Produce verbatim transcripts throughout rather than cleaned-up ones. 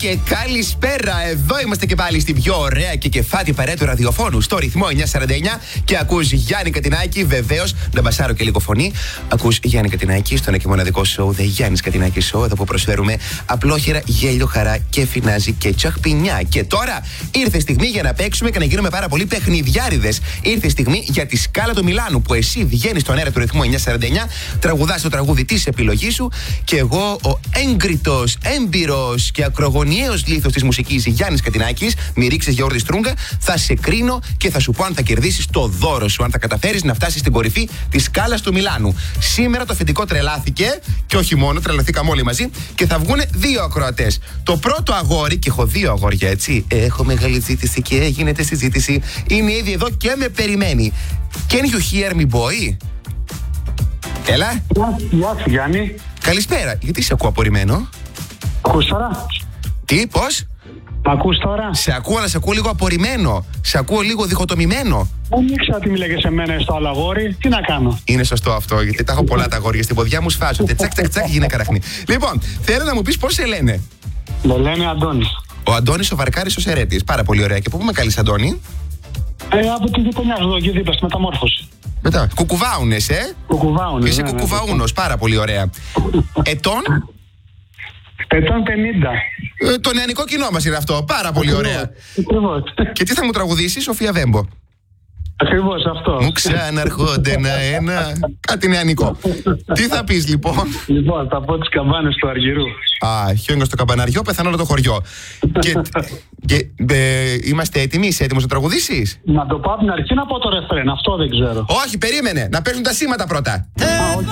Και καλησπέρα, εδώ είμαστε και πάλι στην πιο ωραία και κεφάτη παρέα του ραδιοφώνου στο ρυθμό εννιακόσια σαράντα εννιά και ακούς Γιάννη Κατινάκη, βεβαίως, να μπασάρω και λίγο φωνή. Ακούς Γιάννη Κατινάκη στο ένα και μοναδικό show, The Γιάννης Κατινάκη Show, εδώ που προσφέρουμε απλόχερα γέλιο, χαρά και φινάζι και τσαχπινιά. Και τώρα ήρθε η στιγμή για να παίξουμε και να γίνουμε πάρα πολύ παιχνιδιάριδες. Ήρθε η στιγμή για τη σκάλα του Μιλάνου που εσύ βγαίνεις στον αέρα του ρυθμού εννιακόσια σαράντα εννιά, τραγουδάς το τραγούδι της επιλογής σου και εγώ, ο έγκριτος, έμπειρος και ακρογωνιαίος λίθος της μουσικής Γιάννης Κατινάκης, μη ρίξεις Γιώργη Στρούγκα, θα σε κρίνω και θα σου πω αν θα κερδίσεις το δώρο σου, αν θα καταφέρεις να φτάσεις στην κορυφή της σκάλας του Μιλάνου. Σήμερα το αφεντικό τρελάθηκε και όχι μόνο, τρελαθήκαμε όλοι μαζί και θα βγουν δύο ακροατές. Το πρώτο αγόρι, και έχω δύο αγόρια έτσι, έχω μεγάλη ζήτηση και γίνεται συζήτηση, είναι ήδη εδώ και με περιμένει. Can you hear me, boy? Έλα. Γεια σου, Γιάννη. Καλησπέρα. Γιατί σε ακούω απορριμμένο? Ακούς τώρα? Τι, πώς? Μ' ακούς τώρα? Σε ακούω, αλλά σε ακούω λίγο απορριμμένο. Σε ακούω λίγο διχοτομημένο. Δεν ήξερα τι μιλάγε σε μένα στο άλλο αγόρι. Τι να κάνω? Είναι σωστό αυτό, γιατί τα έχω πολλά τα αγόρια στην ποδιά μου, σφάζονται. Τσακ, τσακ, τσακ, γίνεται καραχνή. Λοιπόν, θέλω να μου πεις πώς σε λένε. Με λένε Αντώνης. Ο Αντώνης ο Βαρκάρης ο Σερέτης. Πάρα πολύ ωραία. Και πού με καλείς, Αντώνη? Ε, από τη γειτονιά εδώ, εκεί δίπλα, στη Μεταμόρφωση. Μετά. Κουκουβάουνες, ε. Κουκουβάουνες. Είσαι ναι, κουκουβαούνος, πάρα πολύ ωραία. Ετών. Ετών πενήντα. Ε, το νεανικό κοινό μας είναι αυτό. Πάρα πολύ ωραία. Ακριβώς. Και τι θα μου τραγουδήσεις, Σοφία Βέμπο? Ακριβώς αυτό. Μου ξαναρχόνται ένα-ένα. Κάτι νεανικό. Τι θα πεις λοιπόν? Λοιπόν, θα πω τις καμπάνες του Αργυρού. Α, χιόνιο στο καμπαναριό, πεθανό όλο το χωριό. Και, και ε, είμαστε έτοιμοι, είσαι έτοιμος να τραγουδήσεις? Να το πάω από την αρχή να πω το ρεφρέν, αυτό δεν ξέρω. Όχι, περίμενε, να παίζουν τα σήματα πρώτα. Α, οκ.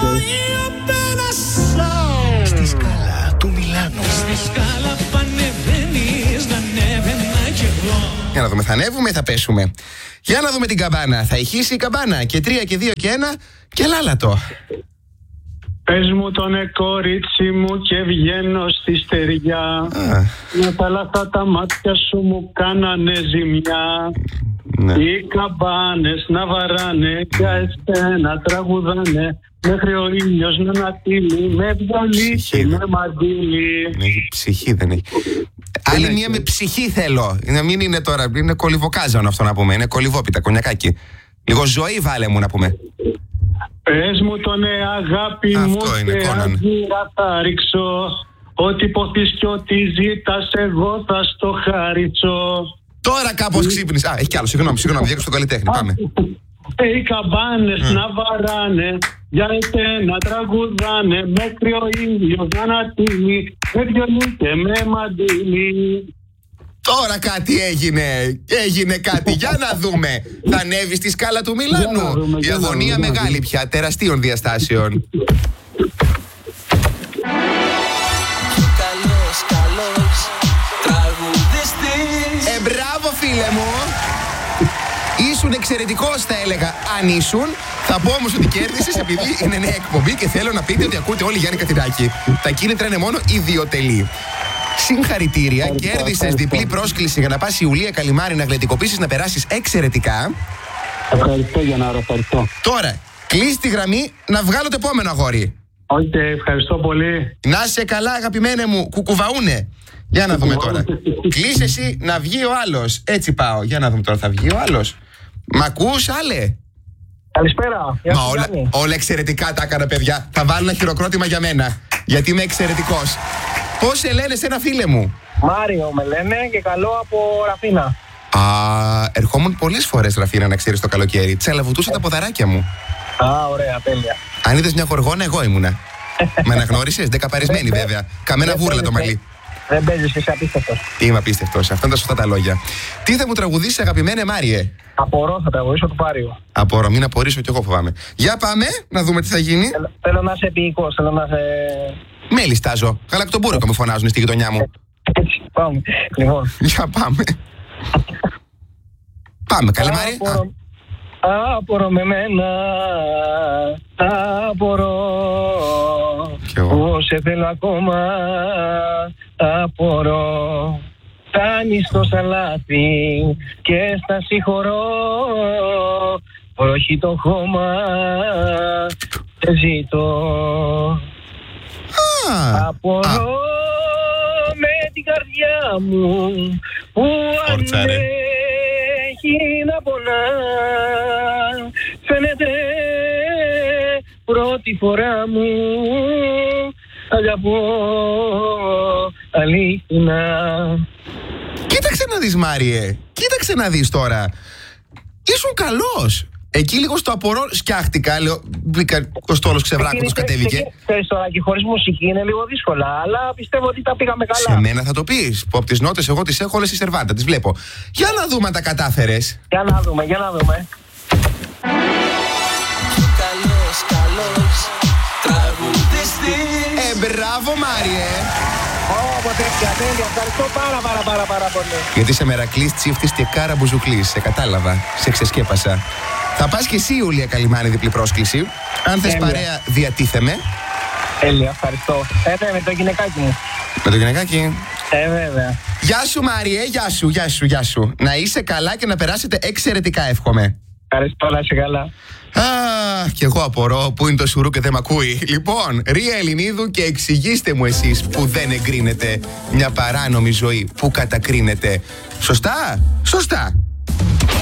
Στη σκάλα του Μιλάνου. Στη σκάλα που ανεβαίνεις, να ανέβαινα κι εγώ. Για να δούμε, θα ανέβουμε ή θα πέσουμε? Για να δούμε την καμπάνα. Θα ηχήσει η καμπάνα. Και τρία και δύο και ένα και λάλατο. Πες μου τον κορίτσι μου και βγαίνω στη στεριά. Να τα λάθα τα μάτια σου μου κάνανε ζημιά. Ναι. Οι καμπάνες να βαράνε, για εσένα τραγουδάνε. Μέχρι ο ήλιος να ανατείλει, με βιολί και με μαντίλι. Έχει ψυχή, δεν έχει. Άλλη έχει. μία με ψυχή θέλω. Να μην είναι τώρα, είναι κολυβοκάζανο αυτό να πούμε. Είναι κολυβόπιτα, κονιακάκι. Λίγο ζωή βάλε μου να πούμε. Πες μου τον ε, αγάπη Αυτό μου είναι, και Κόναν. αγγύρα θα ρίξω. Ό,τι ποθείς και ό,τι ζήτας εγώ θα στο χαρίτσω. Τώρα κάπως ξύπνησε. Α, έχει κι άλλο, συγγνώμη, συγγνώμη, διέκοψε τον καλλιτέχνη. Πάμε. Ε, οι καμπάνες να βαράνε, για εσένα τραγουδάνε. Μέχρι ο ήλιος να ανατείλει, με βιολί και με μαντίλι. Τώρα κάτι έγινε. Έγινε κάτι. Για να δούμε. Θα ανέβει στη σκάλα του Για να Μιλάνου. δούμε, Η για να αγωνία δούμε. μεγάλη πια, τεραστίων διαστάσεων. Καλός, καλός τραγουδιστής. Ε, μπράβο φίλε μου. Ήσουν εξαιρετικός θα έλεγα αν ήσουν. Θα πω όμως ότι κέρδισες επειδή είναι νέα εκπομπή και θέλω να πείτε ότι ακούτε όλοι Γιάννη Κατινάκη. Τα κίνητρα είναι μόνο ιδιοτελή. Συγχαρητήρια, κέρδισες διπλή πρόσκληση για να πας Ιουλία Καλιμάρη να γλεντικοποιήσεις, να περάσεις εξαιρετικά. Ευχαριστώ για να ευχαριστώ. Τώρα, κλείς τη γραμμή να βγάλω το επόμενο αγόρι. Οκ, ευχαριστώ πολύ. Να σε καλά αγαπημένε μου, κουκουβαούνε. Για να δούμε τώρα. Κλείς εσύ να βγει ο άλλος. Έτσι πάω. Για να δούμε τώρα, θα βγει ο άλλος. Μ' ακούς, άλλε? Καλησπέρα. Μα όλα, όλα εξαιρετικά τα έκανα, παιδιά. Θα βάλω ένα χειροκρότημα για μένα. Γιατί είμαι εξαιρετικός. Πώς σε λένε σένα, φίλε μου? Μάριο με λένε και καλό από Ραφίνα. Α, ερχόμουν πολλές φορές, Ραφίνα, να ξέρεις το καλοκαίρι. Τσαλαβουτούσα τα ποδαράκια μου. Α, ωραία, τέλεια. Αν είδες μια γοργόνα, εγώ ήμουνα. Με αναγνώρισες, δεκαπαρισμένη βέβαια. Καμένα βούρλα το μαλλί. Δεν παίζεις, είσαι απίστευτος. Είμαι απίστευτος. Αυτά είναι τα σωστά τα λόγια. Τι θα μου τραγουδήσεις, αγαπημένε Μάριε? Απορώ, θα τραγουδήσω του Πάριου. Απορώ, μην απορρίσω κι εγώ φοβάμαι. Για πάμε, να δούμε τι θα γίνει. Θέλω, θέλω να είσαι επίοικος, θέλω να είσαι... Μέλι στάζω. Γαλακτομπούρεκο με φωνάζουν στη γειτονιά μου. Έτσι, πάμε. Λοιπόν. Για πάμε. Πάμε, καλή Μάρια. Απορώ, απορώ με μένα, απορώ. Κι εγώ. Πώς σε θέλω ακόμα, απορώ. Κάνεις τόσα λάθη και στα συγχωρώ. Βροχή το χώμα, σε ζητώ. Α, Απορώ με την καρδιά μου που Όρτσα, ρε. αντέχει να πονά. Φαίνεται πρώτη φορά μου αγαπώ αλήθινα. Κοίταξε να δεις, Μάριε. Κοίταξε να δεις τώρα. Ήσουν καλός. Εκεί λίγο στο απορώ σκιάχτηκα. Λέω, μπήκα ο στόλος Ξεβράκωτος, κατέβηκε. Ξέρεις τώρα, και χωρίς μουσική είναι λίγο δύσκολα, αλλά πιστεύω ότι τα πήγαμε καλά. Σε μένα θα το πεις. Που από τις νότες εγώ τις έχω όλες στη σερβάντα. Τις βλέπω. Για να δούμε αν τα κατάφερες. Για να δούμε, για να δούμε. Καλός, καλός τραγουδιστής. Ε, μπράβο, Μάριε. Ω, τέτοια, τέλεια. Ευχαριστώ πάρα πάρα πάρα πάρα πολύ. Γιατί είσαι Μερακλής, Τσίφτης και Κάρα Μπουζουκλής. Σε κατάλαβα. Σε ξεσκέπασα. Θα πας και εσύ, Ιούλια Καλυμάνη, διπλή πρόσκληση. Αν θες Τέλεια. παρέα, διατίθεμε. Τέλεια, ευχαριστώ. Ε, ναι, με το γυναικάκι μου. Με το γυναικάκι. Ε, βέβαια. Γεια σου, Μάριε. Γεια σου, γεια σου, γεια σου. Να είσαι καλά και να περάσετε εξαιρετικά, εύχομαι. Ευχαριστώ, να είσαι καλά. Αχ, κι εγώ απορώ που είναι το σουρού και δεν μ' ακούει. Λοιπόν, Ρία Ελληνίδου, και εξηγήστε μου εσείς που δεν εγκρίνετε μια παράνομη ζωή που κατακρίνετε. Σωστά, σωστά.